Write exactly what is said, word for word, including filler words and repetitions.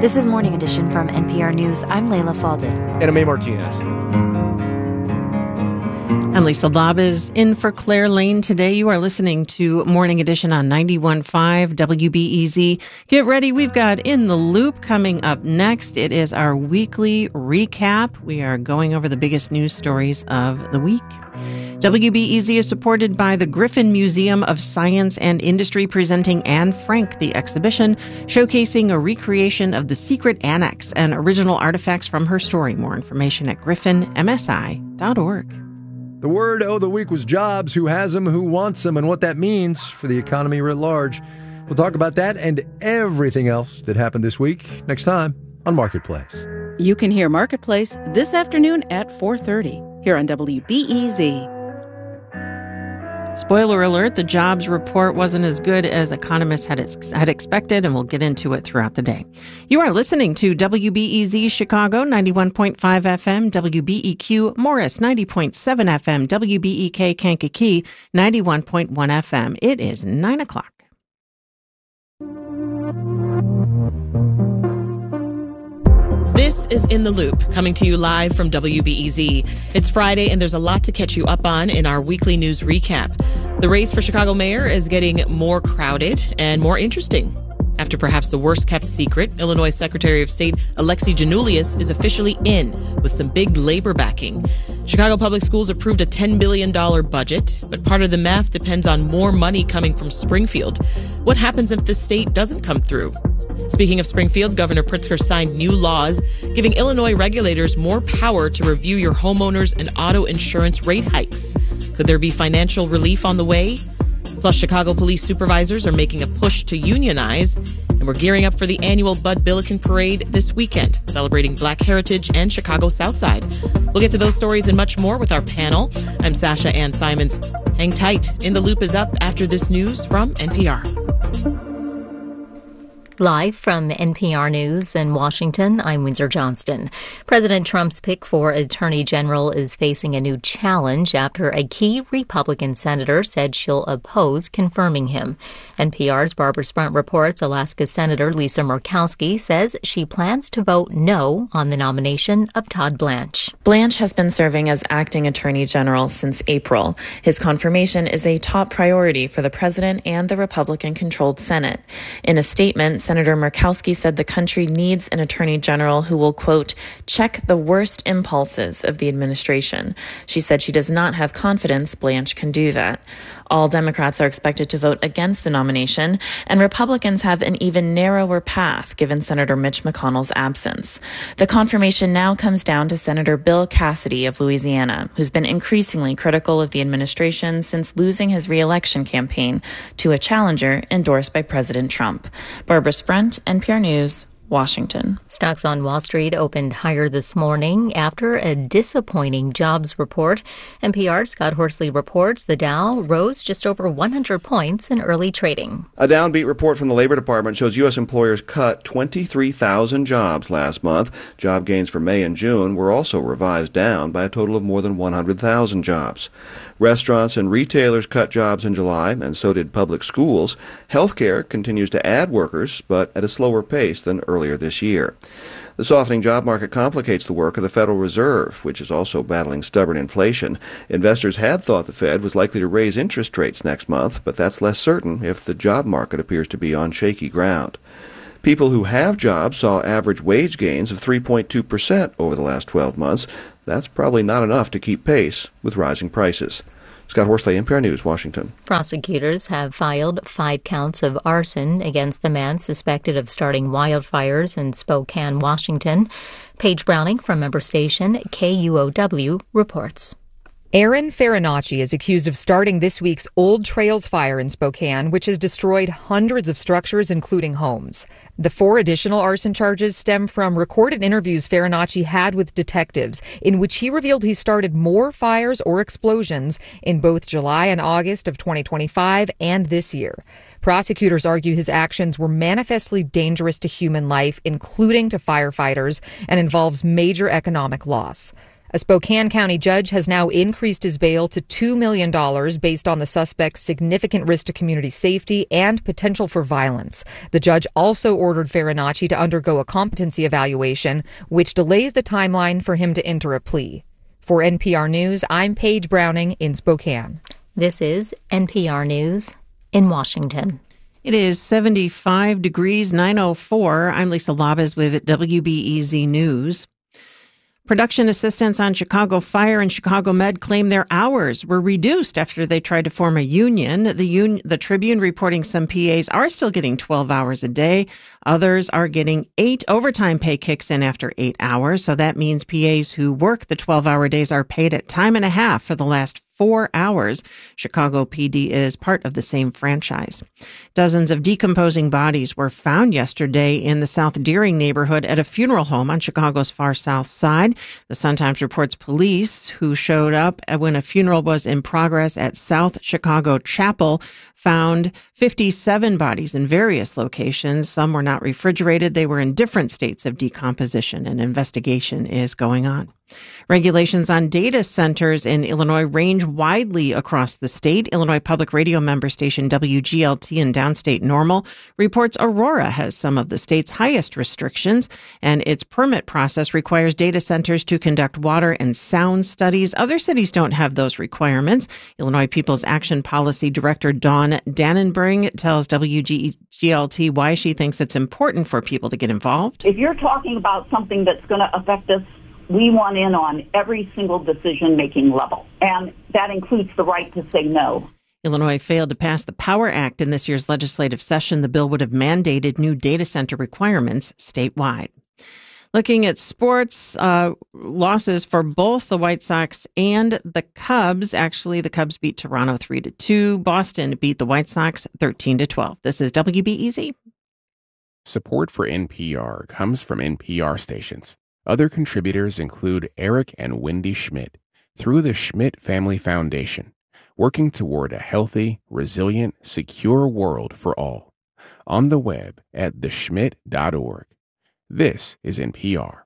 This is Morning Edition from N P R News. I'm Layla Falded. And I'm A. Martinez. I'm Lisa Labuz in for Claire Lane today. You are listening to Morning Edition on ninety-one point five W B E Z. Get ready. We've got In the Loop coming up next. It is our weekly recap. We are going over the biggest news stories of the week. W B E Z is supported by the Griffin Museum of Science and Industry, presenting Anne Frank, the exhibition showcasing a recreation of the Secret Annex and original artifacts from her story. More information at griffin m s i dot org. The word of the week was jobs. Who has them, who wants them, and what that means for the economy writ large. We'll talk about that and everything else that happened this week next time on Marketplace. You can hear Marketplace this afternoon at four thirty here on W B E Z. Spoiler alert, the jobs report wasn't as good as economists had ex- had expected, and we'll get into it throughout the day. You are listening to W B E Z Chicago, ninety-one point five F M, W B E Q Morris, ninety point seven F M, W B E K Kankakee, ninety-one point one F M. It is nine o'clock. This is In the Loop, coming to you live from W B E Z. It's Friday, and there's a lot to catch you up on in our weekly news recap. The race for Chicago mayor is getting more crowded and more interesting. After perhaps the worst-kept secret, Illinois Secretary of State Alexi Giannoulias is officially in with some big labor backing. Chicago Public Schools approved a ten billion dollars budget, but part of the math depends on more money coming from Springfield. What happens if the state doesn't come through? Speaking of Springfield, Governor Pritzker signed new laws giving Illinois regulators more power to review your homeowners and auto insurance rate hikes. Could there be financial relief on the way? Plus, Chicago police supervisors are making a push to unionize, and we're gearing up for the annual Bud Billiken Parade this weekend, celebrating Black heritage and Chicago's South Side. We'll get to those stories and much more with our panel. I'm Sasha Ann Simons. Hang tight. In the Loop is up after this news from N P R. Live from N P R News in Washington, I'm Windsor Johnston. President Trump's pick for Attorney General is facing a new challenge after a key Republican senator said she'll oppose confirming him. N P R's Barbara Sprunt reports Alaska Senator Lisa Murkowski says she plans to vote no on the nomination of Todd Blanche. Blanche has been serving as acting Attorney General since April. His confirmation is a top priority for the president and the Republican-controlled Senate. In a statement, Senator Murkowski said the country needs an attorney general who will, quote, check the worst impulses of the administration. She said she does not have confidence Blanche can do that. All Democrats are expected to vote against the nomination, and Republicans have an even narrower path given Senator Mitch McConnell's absence. The confirmation now comes down to Senator Bill Cassidy of Louisiana, who's been increasingly critical of the administration since losing his re-election campaign to a challenger endorsed by President Trump. Barbara Sprunt, N P R News, Washington. Stocks on Wall Street opened higher this morning after a disappointing jobs report. N P R's Scott Horsley reports the Dow rose just over one hundred points in early trading. A downbeat report from the Labor Department shows U S employers cut twenty-three thousand jobs last month. Job gains for May and June were also revised down by a total of more than one hundred thousand jobs. Restaurants and retailers cut jobs in July, and so did public schools. Healthcare continues to add workers, but at a slower pace than earlier this year. The softening job market complicates the work of the Federal Reserve, which is also battling stubborn inflation. Investors had thought the Fed was likely to raise interest rates next month, but that's less certain if the job market appears to be on shaky ground. People who have jobs saw average wage gains of three point two percent over the last twelve months. That's probably not enough to keep pace with rising prices. Scott Horsley, N P R News, Washington. Prosecutors have filed five counts of arson against the man suspected of starting wildfires in Spokane, Washington. Paige Browning from member station K U O W reports. Aaron Farinacci is accused of starting this week's Old Trails fire in Spokane, which has destroyed hundreds of structures, including homes. The four additional arson charges stem from recorded interviews Farinacci had with detectives, in which he revealed he started more fires or explosions in both July and August of twenty twenty-five and this year. Prosecutors argue his actions were manifestly dangerous to human life, including to firefighters, and involves major economic loss. A Spokane County judge has now increased his bail to two million dollars based on the suspect's significant risk to community safety and potential for violence. The judge also ordered Farinacci to undergo a competency evaluation, which delays the timeline for him to enter a plea. For N P R News, I'm Paige Browning in Spokane. This is N P R News in Washington. It is seventy-five degrees, nine oh four. I'm Lisa Labez with W B E Z News. Production assistants on Chicago Fire and Chicago Med claim their hours were reduced after they tried to form a union. The union, the Tribune reporting some P As are still getting twelve hours a day. Others are getting eight. Overtime pay kicks in after eight hours. So that means P As who work the twelve-hour days are paid at time and a half for the last four hours. Chicago P D is part of the same franchise. Dozens of decomposing bodies were found yesterday in the South Deering neighborhood at a funeral home on Chicago's far south side. The Sun-Times reports police who showed up when a funeral was in progress at South Chicago Chapel found fifty-seven bodies in various locations. Some were not refrigerated. They were in different states of decomposition. An investigation is going on. Regulations on data centers in Illinois range widely across the state. Illinois Public Radio member station W G L T in downstate Normal reports Aurora has some of the state's highest restrictions, and its permit process requires data centers to conduct water and sound studies. Other cities don't have those requirements. Illinois People's Action Policy Director Dawn Dannenberg tells W G L T why she thinks it's important for people to get involved. If you're talking about something that's going to affect us, we want in on every single decision-making level, and that includes the right to say no. Illinois failed to pass the Power Act in this year's legislative session. The bill would have mandated new data center requirements statewide. Looking at sports, uh, losses for both the White Sox and the Cubs. Actually, the Cubs beat Toronto three to two. Boston beat the White Sox thirteen to twelve. This is W B E Z. Support for N P R comes from N P R stations. Other contributors include Eric and Wendy Schmidt through the Schmidt Family Foundation, working toward a healthy, resilient, secure world for all. On the web at the schmidt dot org. This is N P R.